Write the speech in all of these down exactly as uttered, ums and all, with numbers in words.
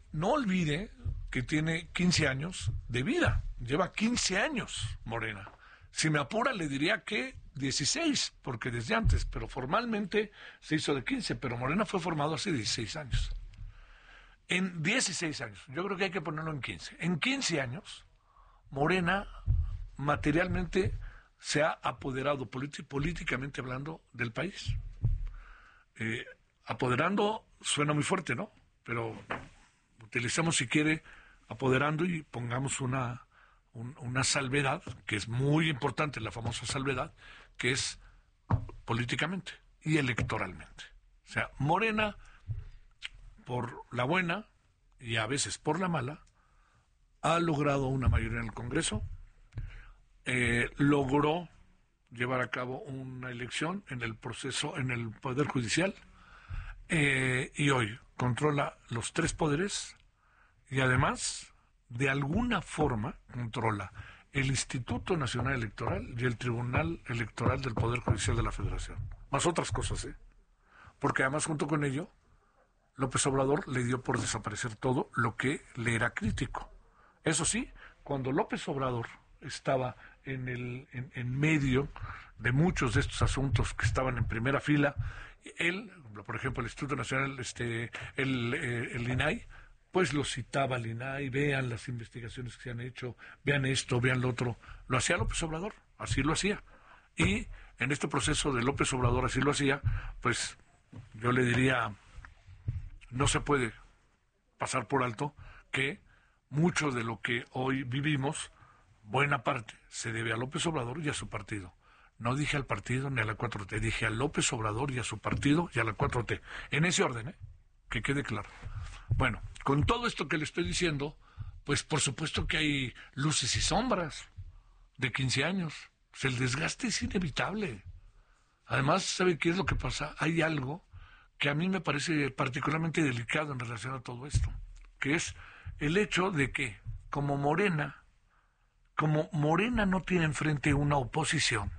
no olvide que tiene quince años de vida, lleva quince años Morena. Si me apura le diría que dieciséis, porque desde antes, pero formalmente se hizo de quince, pero Morena fue formado hace dieciséis años. En dieciséis años, yo creo que hay que ponerlo en quince. En quince años, Morena materialmente se ha apoderado politi- políticamente hablando del país. Eh, apoderando suena muy fuerte, ¿no? Pero utilicemos, si quiere, apoderando, y pongamos una, un, una salvedad, que es muy importante, la famosa salvedad, que es políticamente y electoralmente. O sea, Morena, por la buena y a veces por la mala, ha logrado una mayoría en el Congreso, eh, logró llevar a cabo una elección en el proceso, en el Poder Judicial, eh, y hoy controla los tres poderes y además, de alguna forma, controla el Instituto Nacional Electoral y el Tribunal Electoral del Poder Judicial de la Federación. Más otras cosas, ¿eh? Porque además, junto con ello, López Obrador le dio por desaparecer todo lo que le era crítico. Eso sí, cuando López Obrador estaba en el en, en medio de muchos de estos asuntos que estaban en primera fila, él, por ejemplo, el Instituto Nacional, este, el, eh, el INAI, pues lo citaba al INAI, vean las investigaciones que se han hecho, vean esto, vean lo otro. Lo hacía López Obrador, así lo hacía. Y en este proceso de López Obrador así lo hacía, pues yo le diría, no se puede pasar por alto que mucho de lo que hoy vivimos, buena parte, se debe a López Obrador y a su partido. No dije al partido ni a la cuatro T, dije a López Obrador y a su partido y a la cuatro T. En ese orden, ¿eh? Que quede claro. Bueno, con todo esto que le estoy diciendo, pues por supuesto que hay luces y sombras de quince años. Pues el desgaste es inevitable. Además, ¿sabe qué es lo que pasa? Hay algo que a mí me parece particularmente delicado en relación a todo esto, que es el hecho de que, como Morena, como Morena no tiene enfrente una oposición,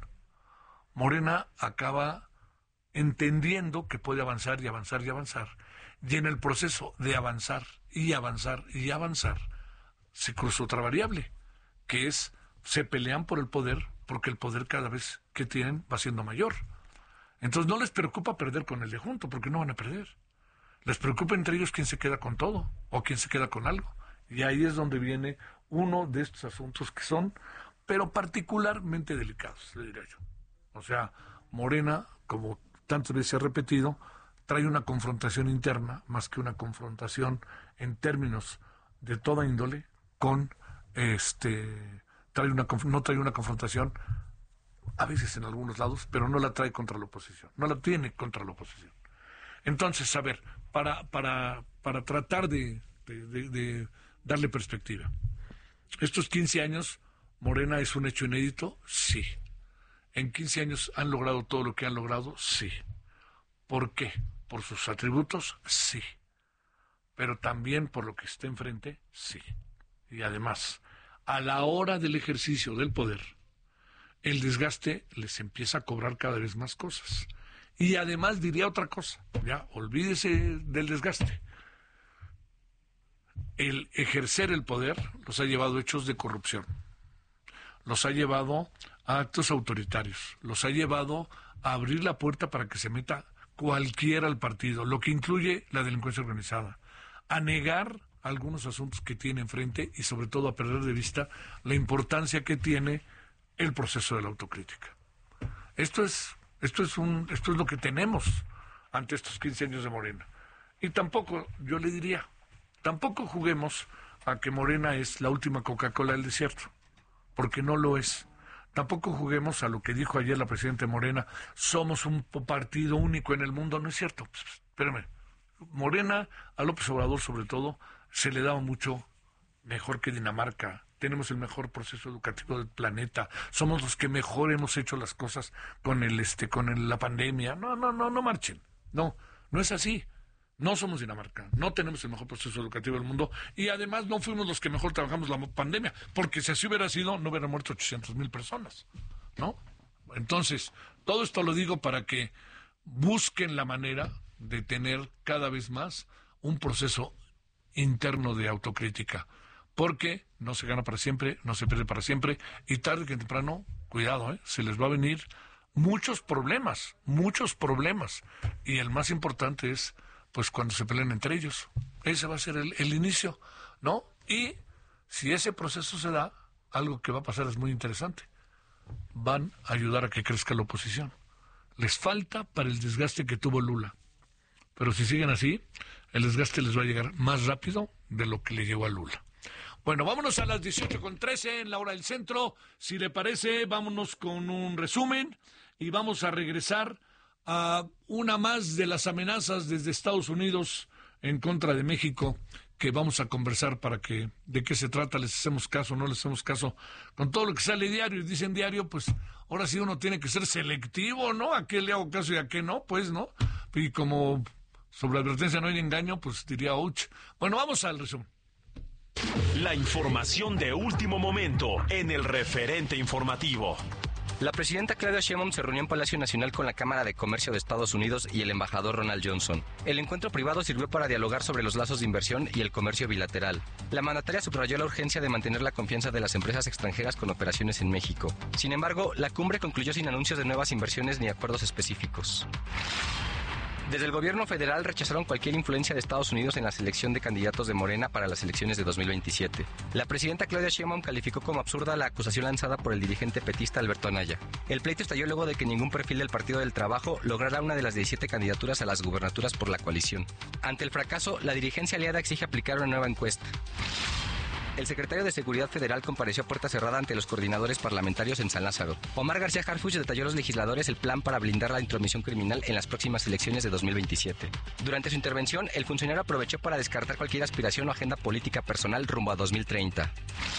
Morena acaba entendiendo que puede avanzar y avanzar y avanzar, y en el proceso de avanzar y avanzar y avanzar, se cruza otra variable, que es, se pelean por el poder, porque el poder cada vez que tienen va siendo mayor. Entonces no les preocupa perder con el de junto, porque no van a perder. Les preocupa entre ellos quién se queda con todo, o quién se queda con algo. Y ahí es donde viene uno de estos asuntos que son, pero particularmente delicados, le diría yo. O sea, Morena, como tantas veces he repetido, trae una confrontación interna, más que una confrontación en términos de toda índole, con este, trae una, no trae una confrontación, a veces en algunos lados, pero no la trae contra la oposición, no la tiene contra la oposición. Entonces, a ver, para, para, para tratar de, de, de, de darle perspectiva, estos quince años, Morena es un hecho inédito, sí. En quince años han logrado todo lo que han logrado, sí. ¿Por qué? ¿Por sus atributos? Sí. Pero también por lo que está enfrente, sí. Y además, a la hora del ejercicio del poder, el desgaste les empieza a cobrar cada vez más cosas. Y además diría otra cosa, ya, olvídese del desgaste. El ejercer el poder los ha llevado a hechos de corrupción, los ha llevado a actos autoritarios, los ha llevado a abrir la puerta para que se meta cualquiera al partido, lo que incluye la delincuencia organizada, a negar algunos asuntos que tiene enfrente y sobre todo a perder de vista la importancia que tiene el proceso de la autocrítica. Esto es, esto es un, esto es lo que tenemos ante estos quince años de Morena. Y tampoco, yo le diría, tampoco juguemos a que Morena es la última Coca-Cola del desierto, porque no lo es. Tampoco juguemos a lo que dijo ayer la presidenta Morena, somos un partido único en el mundo. No es cierto, pues, espérame. Morena, a López Obrador sobre todo, se le daba mucho mejor que Dinamarca. Tenemos el mejor proceso educativo del planeta. Somos los que mejor hemos hecho las cosas con el este con el, la pandemia. No, no, no, no marchen. No, no es así. No somos Dinamarca, no tenemos el mejor proceso educativo del mundo y además no fuimos los que mejor trabajamos la pandemia, porque si así hubiera sido, no hubieran muerto ochocientas mil personas, ¿no? Entonces, todo esto lo digo para que busquen la manera de tener cada vez más un proceso interno de autocrítica, porque no se gana para siempre, no se pierde para siempre, y tarde que temprano, cuidado, ¿eh? se les va a venir muchos problemas, muchos problemas, y el más importante es, pues, cuando se peleen entre ellos. Ese va a ser el, el inicio, ¿no? Y si ese proceso se da, algo que va a pasar es muy interesante. Van a ayudar a que crezca la oposición. Les falta para el desgaste que tuvo Lula. Pero si siguen así, el desgaste les va a llegar más rápido de lo que le llegó a Lula. Bueno, vámonos a las dieciocho con trece en la hora del centro. Si le parece, vámonos con un resumen y vamos a regresar a una más de las amenazas desde Estados Unidos en contra de México, que vamos a conversar para que de qué se trata, les hacemos caso, no les hacemos caso. Con todo lo que sale diario y dicen diario, pues ahora sí uno tiene que ser selectivo, ¿no? ¿A qué le hago caso y a qué no? Pues, ¿no? Y como sobre advertencia no hay engaño, pues diría ouch. Bueno, vamos al resumen. La información de último momento en el referente informativo. La presidenta Claudia Sheinbaum se reunió en Palacio Nacional con la Cámara de Comercio de Estados Unidos y el embajador Ronald Johnson. El encuentro privado sirvió para dialogar sobre los lazos de inversión y el comercio bilateral. La mandataria subrayó la urgencia de mantener la confianza de las empresas extranjeras con operaciones en México. Sin embargo, la cumbre concluyó sin anuncios de nuevas inversiones ni acuerdos específicos. Desde el gobierno federal rechazaron cualquier influencia de Estados Unidos en la selección de candidatos de Morena para las elecciones de dos mil veintisiete. La presidenta Claudia Sheinbaum calificó como absurda la acusación lanzada por el dirigente petista Alberto Anaya. El pleito estalló luego de que ningún perfil del Partido del Trabajo lograra una de las diecisiete candidaturas a las gubernaturas por la coalición. Ante el fracaso, la dirigencia aliada exige aplicar una nueva encuesta. El secretario de Seguridad Federal compareció a puerta cerrada ante los coordinadores parlamentarios en San Lázaro. Omar García Harfuch detalló a los legisladores el plan para blindar la intromisión criminal en las próximas elecciones de dos mil veintisiete. Durante su intervención, el funcionario aprovechó para descartar cualquier aspiración o agenda política personal rumbo a dos mil treinta.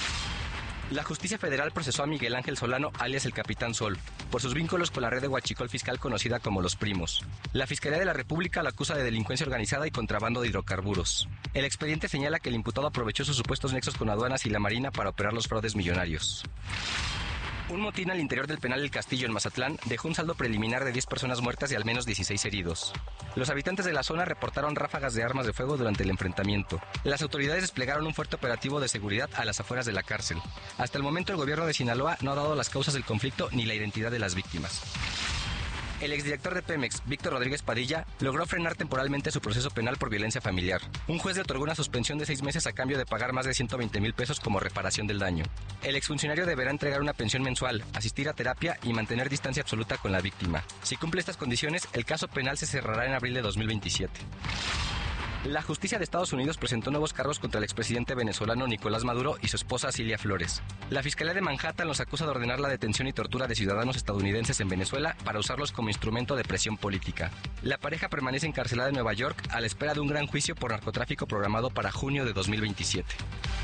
La justicia federal procesó a Miguel Ángel Solano, alias el Capitán Sol, por sus vínculos con la red de huachicol fiscal conocida como Los Primos. La Fiscalía de la República lo acusa de delincuencia organizada y contrabando de hidrocarburos. El expediente señala que el imputado aprovechó sus supuestos nexos con aduanas y la Marina para operar los fraudes millonarios. Un motín al interior del penal El Castillo en Mazatlán dejó un saldo preliminar de diez personas muertas y al menos dieciséis heridos. Los habitantes de la zona reportaron ráfagas de armas de fuego durante el enfrentamiento. Las autoridades desplegaron un fuerte operativo de seguridad a las afueras de la cárcel. Hasta el momento el gobierno de Sinaloa no ha dado las causas del conflicto ni la identidad de las víctimas. El exdirector de Pemex, Víctor Rodríguez Padilla, logró frenar temporalmente su proceso penal por violencia familiar. Un juez le otorgó una suspensión de seis meses a cambio de pagar más de ciento veinte mil pesos como reparación del daño. El exfuncionario deberá entregar una pensión mensual, asistir a terapia y mantener distancia absoluta con la víctima. Si cumple estas condiciones, el caso penal se cerrará en abril de dos mil veintisiete. La justicia de Estados Unidos presentó nuevos cargos contra el expresidente venezolano Nicolás Maduro y su esposa Cilia Flores. La Fiscalía de Manhattan los acusa de ordenar la detención y tortura de ciudadanos estadounidenses en Venezuela para usarlos como instrumento de presión política. La pareja permanece encarcelada en Nueva York a la espera de un gran juicio por narcotráfico programado para junio de dos mil veintisiete.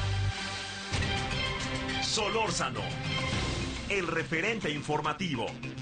Solórzano, el referente informativo.